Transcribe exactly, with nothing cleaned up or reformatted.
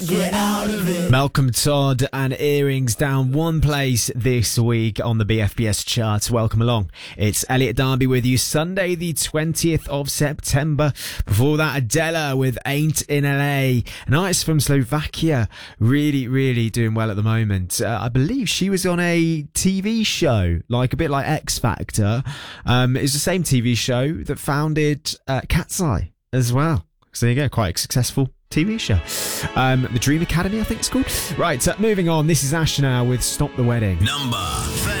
Get out of it. Malcolm Todd and Earrings down one place this week on the B F B S charts. Welcome along. It's Elliot Darby with you, Sunday the twentieth of September. Before that, Adela with Ain't in L A. An artist from Slovakia, really, really doing well at the moment. Uh, I believe she was on a T V show, like a bit like X Factor. Um, it's the same T V show that founded uh, Cat's Eye as well. So there you go, quite a successful T V show. Um, the Dream Academy, I think it's called. Right, uh, moving on. This is Ash now with Stop the Wedding. Number thirty.